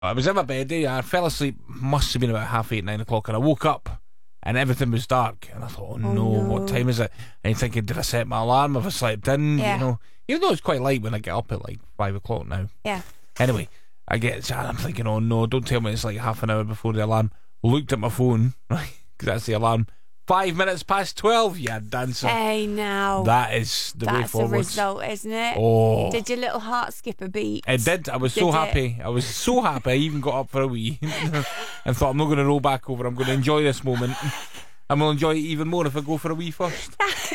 I was in my bed, I fell asleep, must have been about 8:30, 9 o'clock, and I woke up and everything was dark. And I thought, oh no, what time is it? And you're thinking, did I set my alarm? Have I slept in? Yeah. You know, even though it's quite light when I get up at like 5 o'clock now. Yeah. Anyway, I'm thinking, oh no, don't tell me it's like half an hour before the alarm. Looked at my phone, right, because that's the alarm. 5 minutes past 12, you dancer. Hey, now. That is the way forward. That's the result, isn't it? Oh. Did your little heart skip a beat? It did. I was so happy. I was so happy. I even got up for a wee and thought, I'm not going to roll back over. I'm going to enjoy this moment. I'm going to enjoy it even more if I go for a wee first.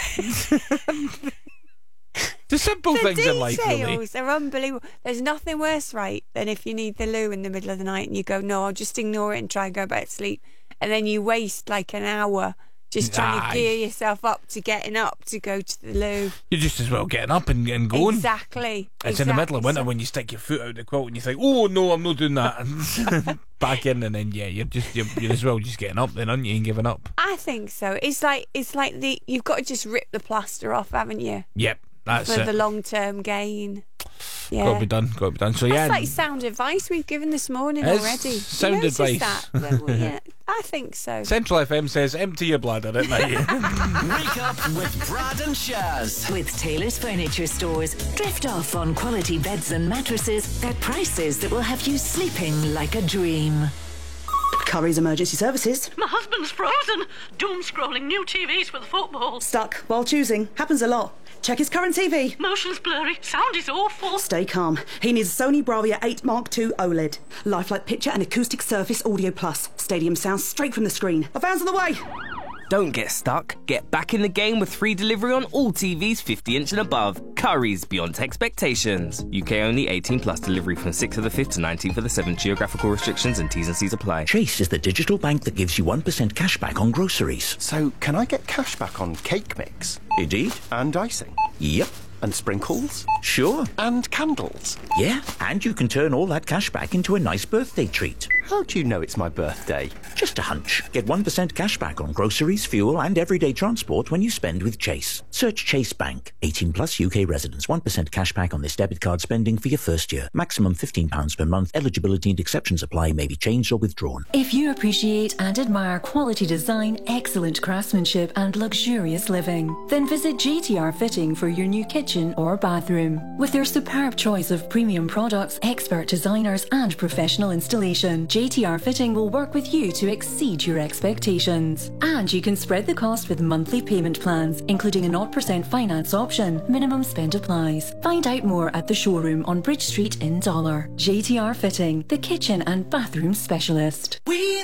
The simple things in life, really. The details are unbelievable. There's nothing worse, right, than if you need the loo in the middle of the night and you go, no, I'll just ignore it and try and go back to sleep. And then you waste like an hour just trying to gear yourself up to getting up to go to the loo. You're just as well getting up and going. Exactly. It's in the middle of winter when you stick your foot out the quilt and you think, oh no, I'm not doing that. Back in, and then you're as well just getting up then, aren't you, and giving up. I think so. It's like you've got to just rip the plaster off, haven't you? Yep, that's it. For the long-term gain. Yeah. Got to be done. So that's like sound advice we've given this morning already. Sound advice. That? Well, yeah, I think so. Central FM says, empty your bladder at night. Wake up with Brad and Shaz. With Taylor's Furniture Stores. Drift off on quality beds and mattresses at prices that will have you sleeping like a dream. Curry's Emergency Services. My husband's frozen. Doom scrolling new TVs for the football. Stuck while choosing. Happens a lot. Check his current TV. Motion's blurry. Sound is awful. Stay calm. He needs a Sony Bravia 8 Mark II OLED. Lifelike picture and acoustic surface audio plus. Stadium sound straight from the screen. A van's on the way. Don't get stuck. Get back in the game with free delivery on all TVs 50-inch and above. Curry's beyond expectations. UK only, 18 plus. Delivery from 6th of the 5th to 19th of the 7th. Geographical restrictions and T's and C's apply. Chase is the digital bank that gives you 1% cash back on groceries. So, can I get cash back on cake mix? Indeed. And icing? Yep. And sprinkles? Sure. And candles? Yeah, and you can turn all that cash back into a nice birthday treat. How do you know it's my birthday? Just a hunch. Get 1% cash back on groceries, fuel and everyday transport when you spend with Chase. Search Chase Bank. 18 plus UK residents. 1% cash back on this debit card spending for your first year. Maximum £15 per month. Eligibility and exceptions apply. May be changed or withdrawn. If you appreciate and admire quality design, excellent craftsmanship and luxurious living, then visit JTR Fitting for your new kitchen or bathroom. With their superb choice of premium products, expert designers and professional installation, JTR Fitting will work with you to exceed your expectations. And you can spread the cost with monthly payment plans, including a 0% finance option. Minimum spend applies. Find out more at the showroom on Bridge Street in Dollar. JTR Fitting, the kitchen and bathroom specialist. We